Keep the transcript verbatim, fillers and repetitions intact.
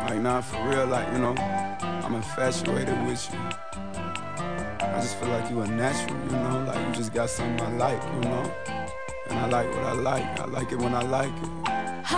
Like, nah, for real, like, you know, I'm infatuated with you. I just feel like you a natural, you know, like you just got something I like, you know. And I like what I like, I like it when I like it.